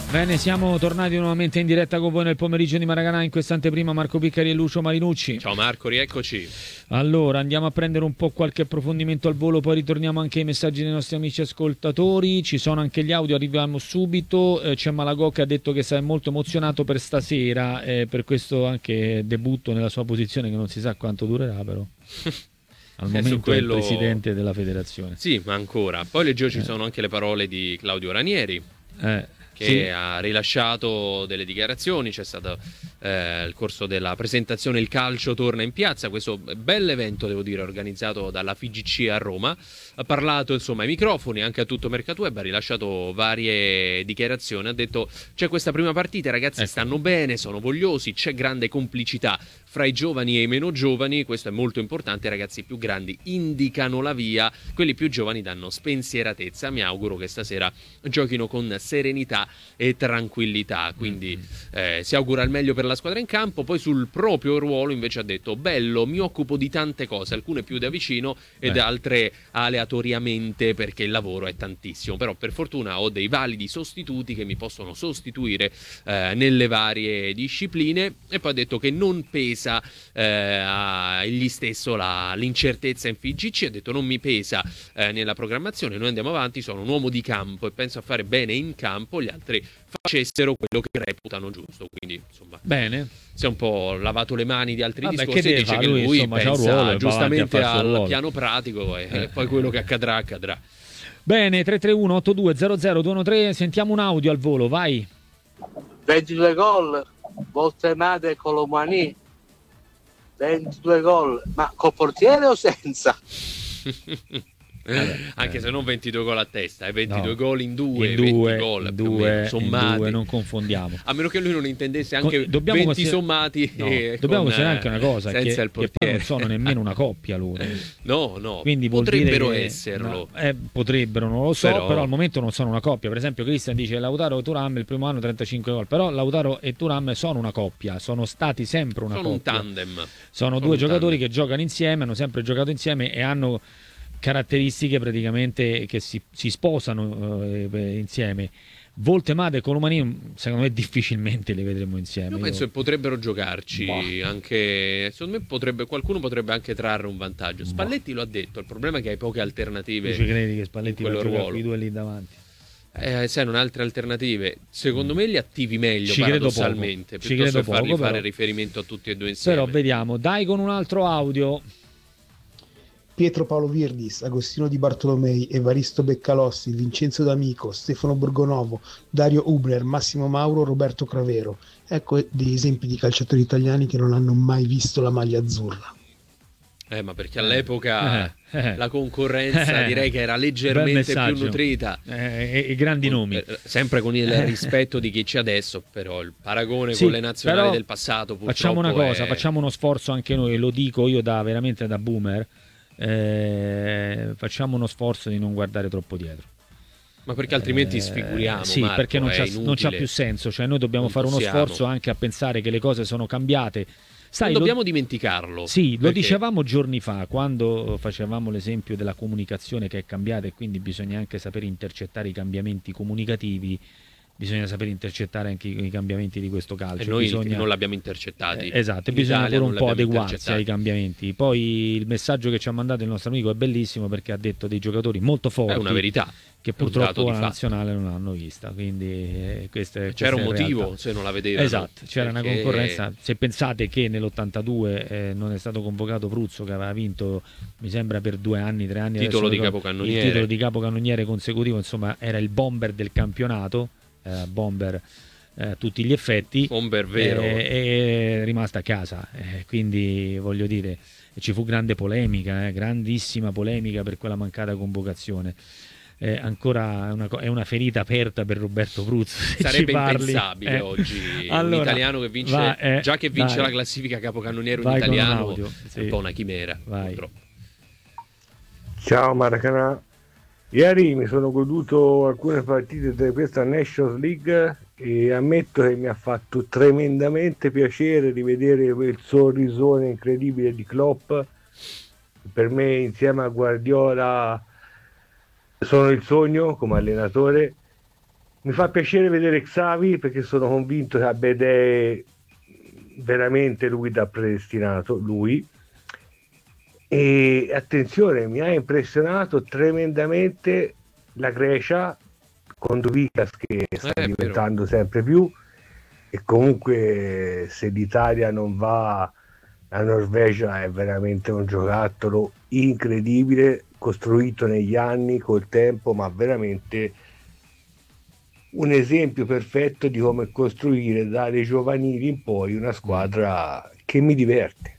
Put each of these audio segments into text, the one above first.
Bene, siamo tornati nuovamente in diretta con voi nel pomeriggio di Maracanã. In questa anteprima Marco Piccari e Lucio Marinucci. Ciao Marco, rieccoci. Allora, andiamo a prendere un po' qualche approfondimento al volo, poi ritorniamo anche ai messaggi dei nostri amici ascoltatori. Ci sono anche gli audio, arriviamo subito. C'è Malagò che ha detto che è molto emozionato per stasera, per questo anche debutto nella sua posizione che non si sa quanto durerà, però. Al momento quello... è il presidente della federazione. Sì, ma ancora. Poi leggevo ci sono anche le parole di Claudio Ranieri. Che sì, ha rilasciato delle dichiarazioni. C'è stato il corso della presentazione Il calcio torna in piazza, questo bell'evento, devo dire, organizzato dalla FIGC a Roma. Ha parlato insomma ai microfoni, anche a tutto Mercatweb, ha rilasciato varie dichiarazioni, ha detto c'è questa prima partita, i ragazzi stanno bene, sono vogliosi, c'è grande complicità fra i giovani e i meno giovani, questo è molto importante, i ragazzi più grandi indicano la via, quelli più giovani danno spensieratezza. Mi auguro che stasera giochino con serenità e tranquillità, quindi si augura il meglio per la squadra in campo. Poi sul proprio ruolo invece ha detto bello, mi occupo di tante cose, alcune più da vicino ed altre aleatoriamente perché il lavoro è tantissimo, però per fortuna ho dei validi sostituti che mi possono sostituire nelle varie discipline. E poi ha detto che non pesa egli stesso l'incertezza in FIGC, ha detto non mi pesa nella programmazione, noi andiamo avanti, sono un uomo di campo e penso a fare bene in campo, gli altri facessero quello che reputano giusto, quindi insomma bene, si è un po' lavato le mani di altri discorsi, che dice che lui insomma, pensa ruolo, giustamente al piano pratico e poi quello che accadrà. Bene, 331-8200-213, sentiamo un audio al volo, vai. 22 gol, Voltemade Colomani, 22 gol, ma col portiere o senza? Anche se non 22 gol a testa, 22 gol in due, 20 gol più o meno, sommati. Non confondiamo. A meno che lui non intendesse anche 20 sommati. Dobbiamo considerare anche una cosa, che poi non sono nemmeno una coppia loro. No. Quindi potrebbero dire esserlo. Potrebbero, non lo so, però al momento non sono una coppia. Per esempio Christian dice Lautaro e Thuram il primo anno 35 gol, però Lautaro e Thuram sono una coppia, sono stati sempre una coppia. Un tandem. Sono due giocatori che giocano insieme, hanno sempre giocato insieme e hanno caratteristiche praticamente che si sposano insieme. Voltemade e Colomani secondo me difficilmente le vedremo insieme. Io penso che potrebbero giocarci anche, secondo me qualcuno potrebbe anche trarre un vantaggio. Spalletti lo ha detto, il problema è che hai poche alternative. Tu ci credi che Spalletti va a giocare i due lì davanti? Se non altre alternative, secondo me li attivi meglio paradossalmente, piuttosto che fargli fare riferimento a tutti e due insieme. Però vediamo, dai con un altro audio. Pietro Paolo Virdis, Agostino Di Bartolomei, Evaristo Beccalossi, Vincenzo D'Amico, Stefano Borgonovo, Dario Hubner, Massimo Mauro, Roberto Cravero. Ecco degli esempi di calciatori italiani che non hanno mai visto la maglia azzurra. Ma perché all'epoca la concorrenza direi che era leggermente più nutrita. E grandi nomi. Sempre con il rispetto di chi c'è adesso, però il paragone con le nazionali del passato purtroppo facciamo una cosa, facciamo uno sforzo anche noi, lo dico io veramente da boomer. Facciamo uno sforzo di non guardare troppo dietro, ma perché altrimenti sfiguriamo. Sì, Marco, perché non c'ha più senso, cioè noi dobbiamo fare uno sforzo anche a pensare che le cose sono cambiate. Non dobbiamo dimenticarlo. Sì, lo dicevamo giorni fa quando facevamo l'esempio della comunicazione che è cambiata e quindi bisogna anche sapere intercettare i cambiamenti comunicativi. Bisogna sapere intercettare anche i cambiamenti di questo calcio. E noi non l'abbiamo intercettati. Esatto, bisogna pure un po' adeguarsi ai cambiamenti. Poi il messaggio che ci ha mandato il nostro amico è bellissimo perché ha detto dei giocatori molto forti. È una verità. Che purtroppo la nazionale non l'hanno vista. Quindi c'era un motivo se non la vedevano. Esatto, c'era una concorrenza. Se pensate che nell'82 non è stato convocato Pruzzo, che aveva vinto, mi sembra, per 2 anni, 3 anni. Il titolo di capocannoniere consecutivo, insomma, era il bomber del campionato. Bomber tutti gli effetti, bomber vero, è rimasto a casa, quindi voglio dire ci fu grande polemica, grandissima polemica per quella mancata convocazione. Ancora è una ferita aperta per Roberto Pruzzo. Sarebbe impensabile oggi un italiano che vince già che vince la classifica capocannoniere un italiano, è un po' una chimera. Ciao Maracanã. Ieri mi sono goduto alcune partite di questa Nations League e ammetto che mi ha fatto tremendamente piacere rivedere quel sorrisone incredibile di Klopp. Per me, insieme a Guardiola, sono il sogno come allenatore Mi fa piacere vedere Xavi perché sono convinto che abbia idee veramente lui da predestinato, lui. E attenzione, mi ha impressionato tremendamente la Grecia con Duvikas che sta diventando sempre più, e comunque se l'Italia non va, la Norvegia è veramente un giocattolo incredibile, costruito negli anni, col tempo, ma veramente un esempio perfetto di come costruire dalle giovanili in poi una squadra che mi diverte.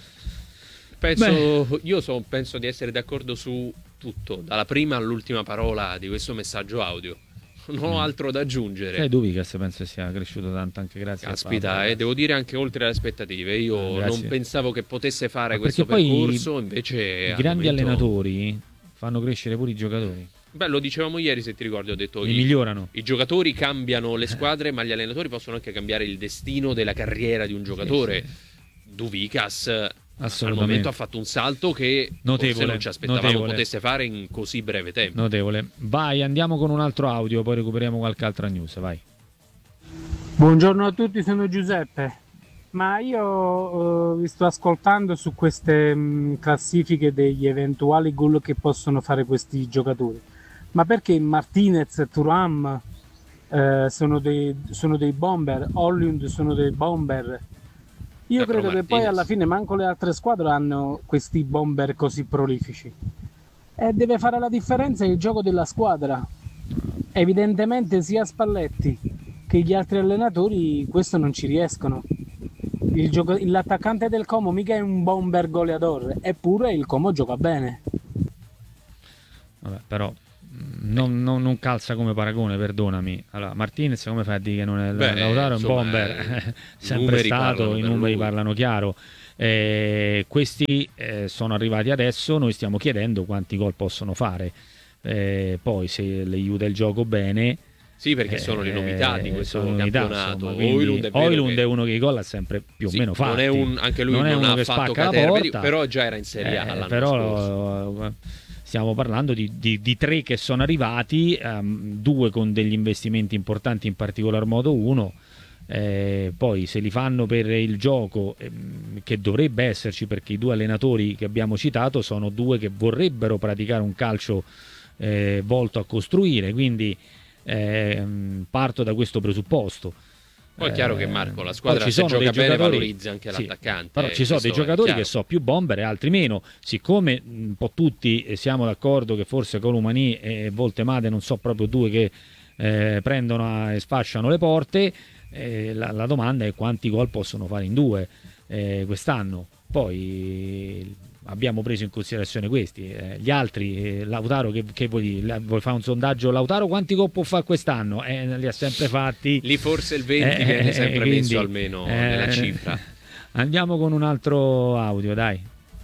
Penso di essere d'accordo su tutto, dalla prima all'ultima parola di questo messaggio audio. Non ho altro da aggiungere. Duvikas penso sia cresciuto tanto anche grazie a devo dire anche oltre le aspettative. Io non pensavo che potesse fare questo percorso, invece i grandi allenatori fanno crescere pure i giocatori. Beh, lo dicevamo ieri, se ti ricordi, ho detto migliorano. I giocatori cambiano le squadre, ma gli allenatori possono anche cambiare il destino della carriera di un giocatore. Duvikas al momento ha fatto un salto che forse non ci aspettavamo potesse fare in così breve tempo. Notevole. Vai, andiamo con un altro audio, poi recuperiamo qualche altra news. Vai. Buongiorno a tutti, sono Giuseppe. Ma io vi sto ascoltando su queste classifiche degli eventuali gol che possono fare questi giocatori. Ma perché Martinez e Thuram sono dei bomber, Hollund sono dei bomber? Io credo che poi alla fine manco le altre squadre hanno questi bomber così prolifici. E deve fare la differenza il gioco della squadra. Evidentemente sia Spalletti che gli altri allenatori questo non ci riescono. L'attaccante del Como mica è un bomber goleador, eppure il Como gioca bene. Vabbè, però non calza come paragone, perdonami. Allora, Martinez come fai a dire che non è Lautaro? È un bomber, sempre stato, i numeri parlano chiaro. Questi sono arrivati adesso, noi stiamo chiedendo quanti gol possono fare, poi se le aiuta il gioco bene. Sì, perché sono le novità di questo campionato. Hoylund è uno che i gol ha sempre più o meno fatti. Anche lui non ha fatto caterva, però già era in Serie A l'anno scorso. Stiamo parlando di 3 che sono arrivati, 2 con degli investimenti importanti, in particolar modo uno. Poi se li fanno per il gioco, che dovrebbe esserci, perché i 2 allenatori che abbiamo citato sono 2 che vorrebbero praticare un calcio volto a costruire, quindi parto da questo presupposto. Poi è chiaro che Marco, la squadra se gioca bene valorizza anche l'attaccante. Però ci sono dei giocatori che so più bomber e altri meno. Siccome un po' tutti siamo d'accordo che forse Colomani e Voltemade non so proprio 2 che prendono e sfasciano le porte, la domanda è quanti gol possono fare in 2 quest'anno. Poi abbiamo preso in considerazione questi, gli altri. Lautaro, che vuoi fare un sondaggio? Lautaro quanti gol può fare quest'anno? Li ha sempre fatti. Lì forse il 20 viene sempre messo almeno nella cifra. Andiamo con un altro audio, dai.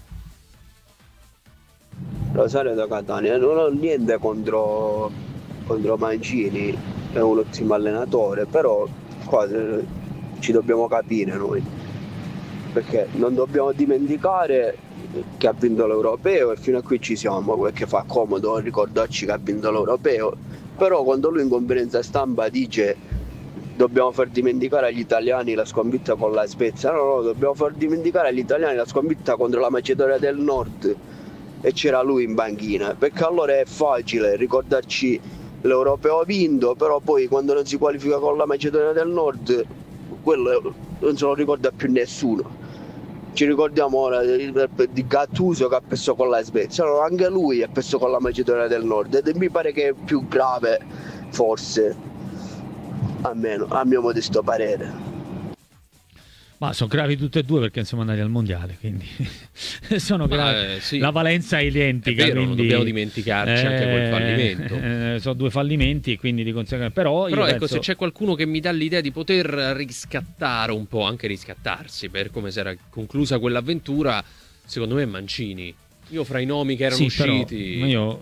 Rosario da Catania, non ho niente contro Mancini, è un ottimo allenatore, però qua ci dobbiamo capire noi, perché non dobbiamo dimenticare che ha vinto l'Europeo e fino a qui ci siamo, perché fa comodo ricordarci che ha vinto l'Europeo, però quando lui in conferenza stampa dice dobbiamo far dimenticare agli italiani la sconfitta con la Svezia, no, dobbiamo far dimenticare agli italiani la sconfitta contro la Macedonia del Nord, e c'era lui in banchina, perché allora è facile ricordarci l'Europeo vinto, però poi quando non si qualifica con la Macedonia del Nord quello non se lo ricorda più nessuno. Ci ricordiamo ora di Gattuso che ha perso con la Svezia, allora anche lui ha perso con la Macedonia del Nord, ed mi pare che è più grave, forse, almeno a mio modesto parere. Ma sono gravi tutte e 2 perché siamo andati al mondiale, quindi sono gravi. Sì. La valenza è identica. È vero, quindi, non dobbiamo dimenticarci anche quel fallimento. Sono 2 fallimenti, quindi di conseguenza. Però ecco, penso... se c'è qualcuno che mi dà l'idea di poter riscattare un po', anche riscattarsi per come si era conclusa quell'avventura, secondo me è Mancini. Io fra i nomi che erano usciti. Però io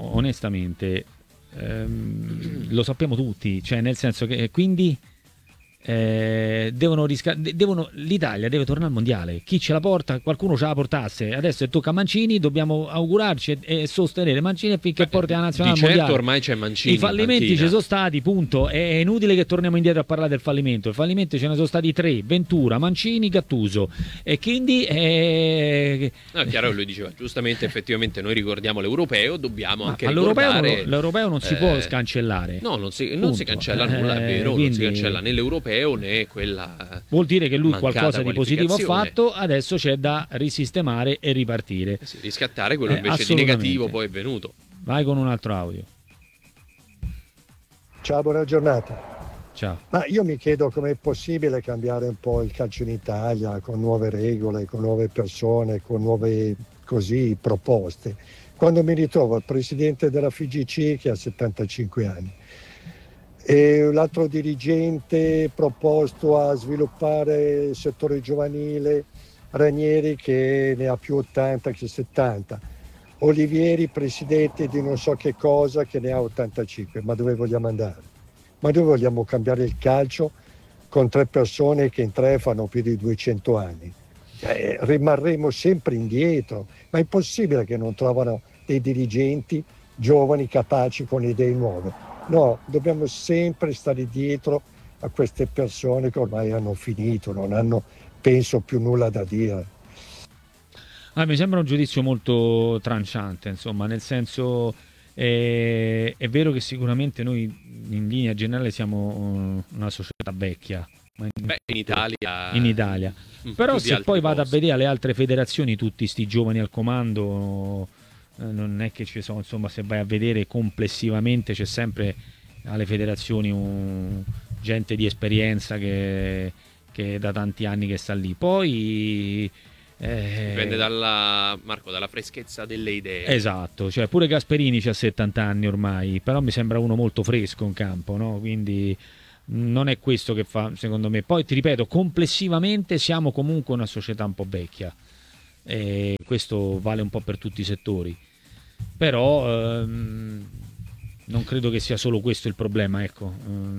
onestamente lo sappiamo tutti, cioè nel senso che quindi. l'Italia deve tornare al mondiale. Chi ce la porta? Qualcuno ce la portasse. Adesso tocca a Mancini, dobbiamo augurarci e sostenere Mancini finché porti la nazionale al mondiale. Ormai c'è Mancini. I fallimenti ci sono stati, punto. È inutile che torniamo indietro a parlare del fallimento. I fallimenti ce ne sono stati 3: Ventura, Mancini, Gattuso. E quindi è chiaro che lui diceva giustamente, effettivamente noi ricordiamo l'europeo, dobbiamo anche ricordare l'europeo non si può cancellare. No, non si cancella nulla, è vero, quindi, non si cancella né l'europeo né quella. Vuol dire che lui qualcosa di positivo ha fatto, adesso c'è da risistemare e ripartire. Sì, riscattare quello invece di negativo poi è venuto. Vai con un altro audio. Ciao, buona giornata. Ciao. Ma io mi chiedo com'è possibile cambiare un po' il calcio in Italia con nuove regole, con nuove persone, con nuove proposte. Quando mi ritrovo il presidente della FIGC che ha 75 anni e l'altro dirigente proposto a sviluppare il settore giovanile, Ranieri che ne ha più 80 che 70, Olivieri presidente di non so che cosa che ne ha 85, ma dove vogliamo andare? Ma dove vogliamo cambiare il calcio con 3 persone che in 3 fanno più di 200 anni? Rimarremo sempre indietro, ma è impossibile che non trovano dei dirigenti giovani capaci con idee nuove. No, dobbiamo sempre stare dietro a queste persone che ormai hanno finito, non hanno, penso, più nulla da dire. Mi sembra un giudizio molto tranciante, insomma, nel senso è vero che sicuramente noi in linea generale siamo una società vecchia. In Italia. Però se poi vado a vedere le altre federazioni, tutti sti giovani al comando, non è che ci sono, insomma, se vai a vedere complessivamente c'è sempre alle federazioni gente di esperienza che da tanti anni che sta lì. Poi dipende dalla freschezza delle idee. Esatto, cioè pure Gasperini c'ha 70 anni ormai, però mi sembra uno molto fresco in campo, no? Quindi non è questo che fa, secondo me. Poi ti ripeto, complessivamente siamo comunque una società un po' vecchia e questo vale un po' per tutti i settori, però non credo che sia solo questo il problema, ecco.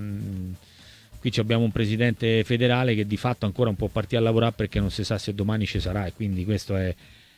Qui abbiamo un presidente federale che di fatto ancora non può partire a lavorare perché non si sa se domani ci sarà, e quindi questo è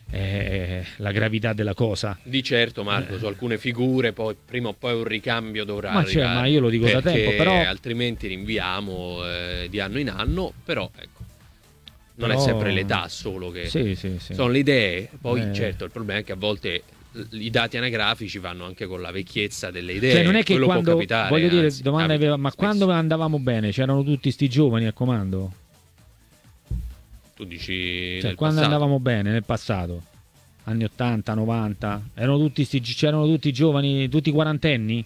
la gravità della cosa. Di certo, Marco, su alcune figure poi prima o poi un ricambio dovrà arrivare, ma io lo dico da tempo, però altrimenti rinviamo di anno in anno, però ecco, non è sempre l'età solo che sono le idee. Poi certo, il problema è che a volte i dati anagrafici vanno anche con la vecchiezza delle idee. Cioè non è che quello quando, può capitare, voglio dire, anzi, domanda aveva, ma spesso. Quando andavamo bene c'erano tutti sti giovani al comando? Tu dici cioè, quando passato. andavamo bene nel passato, anni 80, 90, c'erano tutti giovani, tutti quarantenni?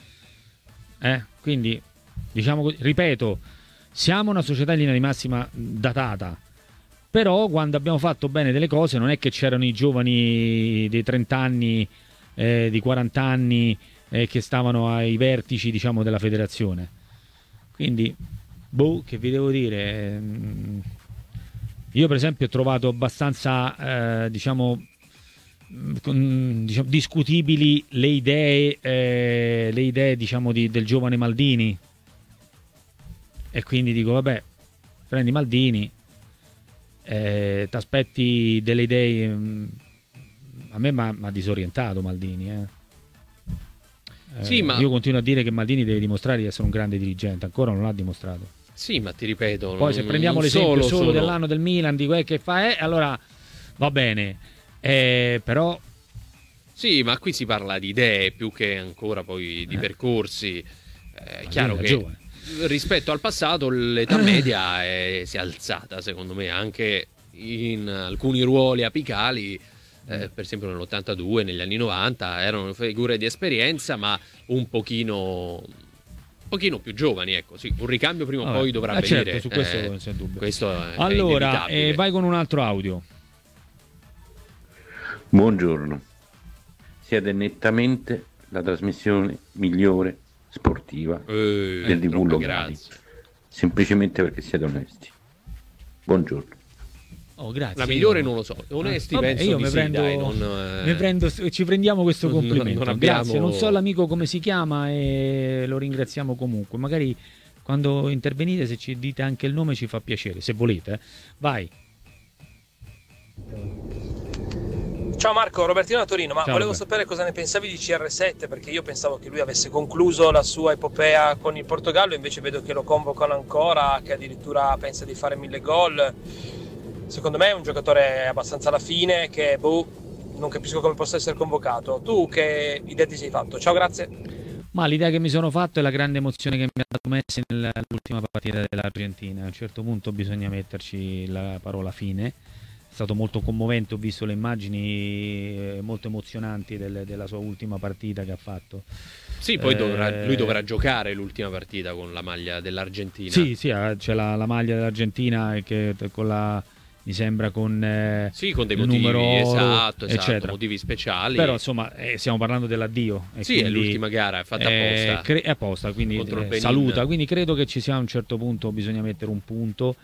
Quindi diciamo, ripeto, siamo una società in linea di massima datata. Però quando abbiamo fatto bene delle cose non è che c'erano i giovani dei 30 anni, di 40 anni che stavano ai vertici, diciamo, della federazione. Quindi, che vi devo dire? Io per esempio ho trovato abbastanza, diciamo, discutibili le idee diciamo, del giovane Maldini. E quindi dico, vabbè, prendi Maldini. Ti aspetti delle idee. A me mi ha disorientato Maldini, Sì, ma io continuo a dire che Maldini deve dimostrare di essere un grande dirigente, ancora non l'ha dimostrato. Sì, ma ti ripeto, poi se prendiamo l'esempio solo dell'anno del Milan, di quel che fa, allora va bene, però sì, ma qui si parla di idee più che ancora poi di percorsi. È chiaro che giovane. Rispetto al passato l'età media si è alzata, secondo me, anche in alcuni ruoli apicali, per esempio nell'82, negli anni 90 erano figure di esperienza, ma un pochino più giovani, ecco. Sì, un ricambio prima o poi dovrà venire. Certo, su questo non c'è dubbio. Questo è allora, vai con un altro audio. Buongiorno, siete nettamente la trasmissione migliore sportiva del TV locali, semplicemente perché siete onesti. Buongiorno. Grazie. La migliore non lo so, onesti penso io mi prendo, ci prendiamo questo complimento. Non abbiamo... Grazie, non so l'amico come si chiama e lo ringraziamo comunque. Magari quando intervenite, se ci dite anche il nome ci fa piacere, se volete. Vai. Ciao Marco, Robertino da Torino, ma Ciao, volevo Robert. sapere cosa ne pensavi di CR7, perché io pensavo che lui avesse concluso la sua epopea con il Portogallo, invece vedo che lo convocano ancora, che addirittura pensa di fare 1000 gol. Secondo me è un giocatore abbastanza alla fine, che non capisco come possa essere convocato. Tu che idea ti sei fatto? Ciao, grazie. Ma l'idea che mi sono fatto è la grande emozione che mi ha dato Messi nell'ultima partita dell'Argentina. A un certo punto bisogna metterci la parola fine. È stato molto commovente, ho visto le immagini molto emozionanti della sua ultima partita che ha fatto. Sì, poi lui dovrà giocare l'ultima partita con la maglia dell'Argentina. Sì, c'è la maglia dell'Argentina che con la, mi sembra con dei il motivi, numero oro, esatto, motivi speciali. Però insomma stiamo parlando dell'addio. E sì, quindi, è l'ultima gara, è fatta apposta. È apposta, quindi saluta. Quindi credo che ci sia a un certo punto, bisogna mettere un punto.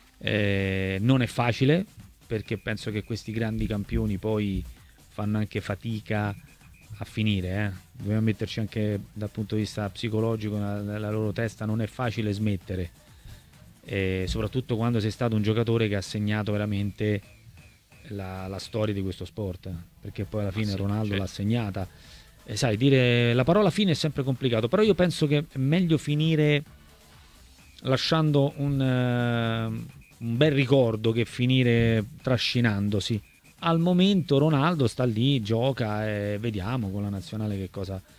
Non è facile, perché penso che questi grandi campioni poi fanno anche fatica a finire. Dobbiamo metterci anche dal punto di vista psicologico nella loro testa, non è facile smettere. Soprattutto quando sei stato un giocatore che ha segnato veramente la storia di questo sport, perché poi alla fine Ronaldo l'ha segnata. Sai, dire la parola fine è sempre complicato, però io penso che è meglio finire lasciando un bel ricordo che finire trascinandosi. Al momento Ronaldo sta lì, gioca e vediamo con la nazionale che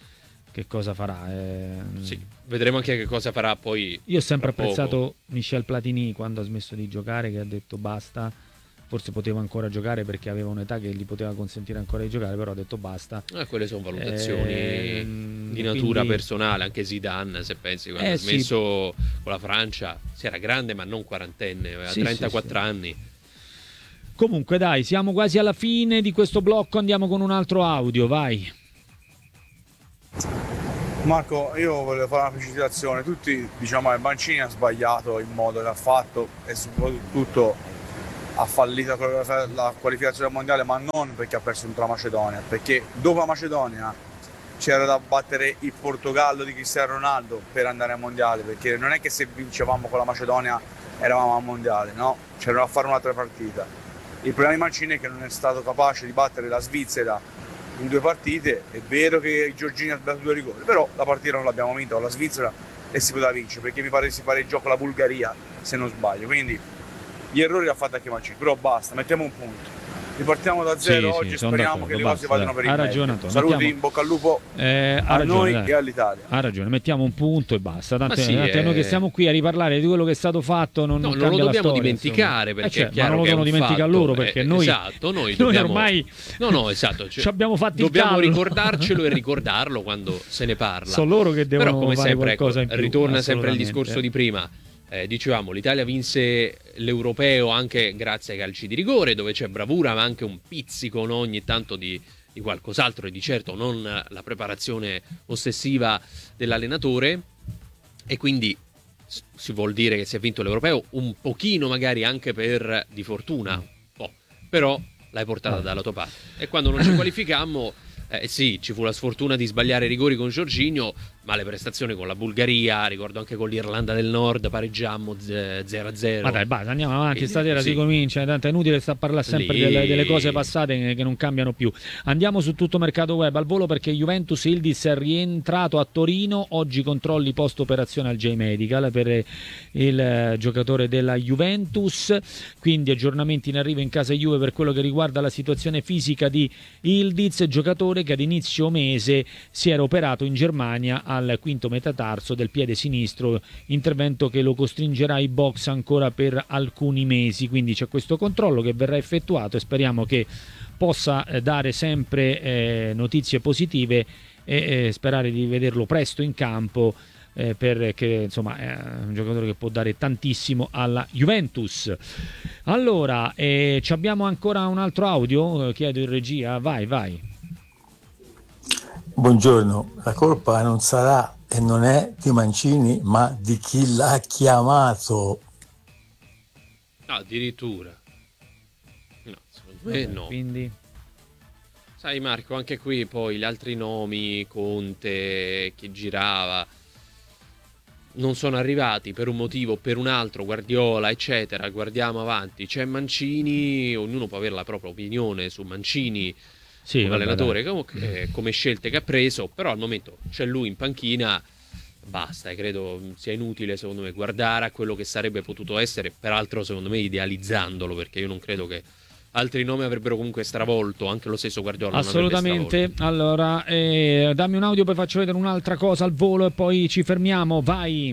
cosa farà. Sì, vedremo anche che cosa farà poi. Io ho sempre apprezzato Michel Platini quando ha smesso di giocare, che ha detto basta. Forse poteva ancora giocare perché aveva un'età che gli poteva consentire ancora di giocare, però ha detto basta. Quelle sono valutazioni di natura personale. Anche Zidane, se pensi, quando ha smesso con la Francia, si era grande ma non quarantenne, aveva 34 anni. Comunque dai, siamo quasi alla fine di questo blocco, andiamo con un altro audio, vai. Marco, io volevo fare una precisazione. Tutti diciamo che Mancini ha sbagliato il modo che ha fatto e soprattutto ha fallito la qualificazione mondiale, ma non perché ha perso contro la Macedonia, perché dopo la Macedonia c'era da battere il Portogallo di Cristiano Ronaldo per andare al mondiale, perché non è che se vincevamo con la Macedonia eravamo al mondiale, no? C'era da fare un'altra partita. Il problema di Mancini è che non è stato capace di battere la Svizzera in 2 partite. È vero che Giorgini ha dato 2 rigori, però la partita non l'abbiamo vinta con la Svizzera e si poteva vincere, perché mi pare si pareggiò con la Bulgaria, se non sbaglio. Quindi gli errori li ha fatti anche Mancini, però basta, mettiamo un punto. Ripartiamo da zero oggi, speriamo che le cose vadano per il meglio. Saluti, in bocca al lupo a noi e all'Italia. Ha ragione, mettiamo un punto e basta. Tanto noi che siamo qui a riparlare di quello che è stato fatto non lo cambia dobbiamo storia, dimenticare, perché è ma non lo devono dimenticare loro, perché noi dobbiamo, ormai ci abbiamo fatto dobbiamo ricordarcelo e ricordarlo quando se ne parla. Sono loro che devono come fare sempre, qualcosa in più. Ritorna sempre il discorso di prima. Dicevamo, l'Italia vinse l'Europeo anche grazie ai calci di rigore, dove c'è bravura ma anche un pizzico ogni tanto di qualcos'altro, e di certo non la preparazione ossessiva dell'allenatore, e quindi si vuol dire che si è vinto l'Europeo un pochino magari anche per di fortuna, però l'hai portata dalla tua parte. E quando non ci qualificammo, sì, ci fu la sfortuna di sbagliare i rigori con Jorginho, ma le prestazioni con la Bulgaria, ricordo anche con l'Irlanda del Nord, pareggiammo 0-0. Ma dai, basta, andiamo avanti, stasera si comincia, tanto è inutile sta a parlare sempre delle cose passate che non cambiano più. Andiamo su Tutto Mercato Web al volo, perché Juventus Yildiz è rientrato a Torino, oggi controlli post operazione al J-Medical per il giocatore della Juventus, quindi aggiornamenti in arrivo in casa Juve per quello che riguarda la situazione fisica di Yildiz, giocatore che ad inizio mese si era operato in Germania al quinto metatarso del piede sinistro, intervento che lo costringerà ai box ancora per alcuni mesi, quindi c'è questo controllo che verrà effettuato e speriamo che possa dare sempre notizie positive e sperare di vederlo presto in campo, perché insomma è un giocatore che può dare tantissimo alla Juventus. Allora, abbiamo ancora un altro audio, chiedo in regia, vai. Buongiorno, la colpa non sarà e non è di Mancini, ma di chi l'ha chiamato. No, addirittura. No, secondo me no. Quindi, sai Marco, anche qui poi gli altri nomi, Conte, che girava. non sono arrivati per un motivo o per un altro, Guardiola eccetera, guardiamo avanti, c'è Mancini, ognuno può avere la propria opinione su Mancini, sì, come allenatore, come scelte che ha preso, però al momento c'è lui in panchina, basta, e credo sia inutile secondo me guardare a quello che sarebbe potuto essere, peraltro secondo me idealizzandolo, perché io non credo che altri nomi avrebbero comunque stravolto, anche lo stesso Guardiola. Assolutamente. Allora, dammi un audio, poi faccio vedere un'altra cosa al volo e poi ci fermiamo. Vai.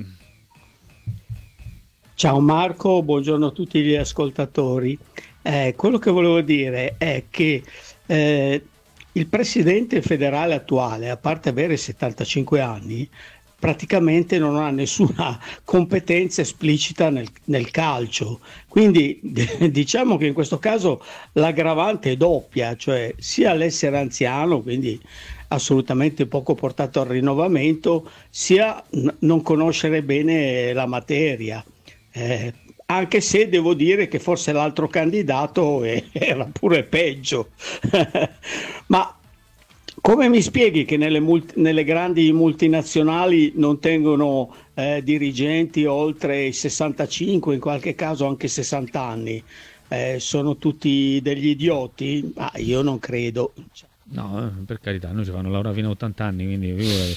Ciao Marco, buongiorno a tutti gli ascoltatori. Quello che volevo dire è che il presidente federale attuale, a parte avere 75 anni, praticamente non ha nessuna competenza esplicita nel calcio, quindi diciamo che in questo caso l'aggravante è doppia, cioè sia l'essere anziano, quindi assolutamente poco portato al rinnovamento, sia non conoscere bene la materia, anche se devo dire che forse l'altro candidato era pure peggio. Ma come mi spieghi che nelle grandi multinazionali non tengono dirigenti oltre i 65, in qualche caso anche 60 anni? Sono tutti degli idioti? Io non credo. No, per carità, noi ci fanno lavorare fino a 80 anni, quindi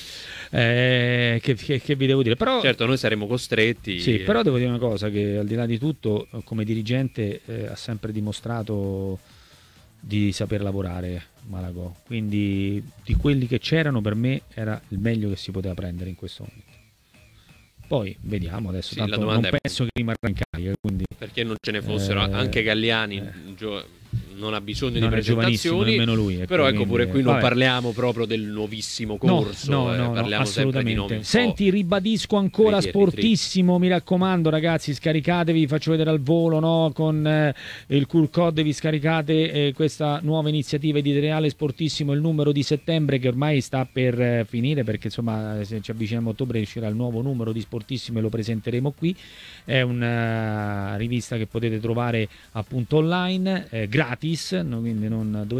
che vi devo dire? Però, certo, noi saremo costretti. Sì, però devo dire una cosa, che al di là di tutto, come dirigente ha sempre dimostrato di saper lavorare Malagò, quindi di quelli che c'erano per me era il meglio che si poteva prendere in questo momento. Poi vediamo adesso, sì, tanto non penso che rimarrà in carica, quindi perché non ce ne fossero, anche Galliani non ha bisogno non di presentazioni, nemmeno lui, però ecco, pure qui non parliamo proprio del nuovissimo corso, no, parliamo sempre di nomi. Senti, ribadisco ancora, sportissimo, mi raccomando ragazzi, scaricatevi, faccio vedere al volo, no? Con il cool code vi scaricate questa nuova iniziativa editoriale Sportissimo, il numero di settembre che ormai sta per finire, perché insomma se ci avviciniamo a ottobre uscirà il nuovo numero di Sportissimo e lo presenteremo qui. È una rivista che potete trovare appunto online, gratis, quindi non dovete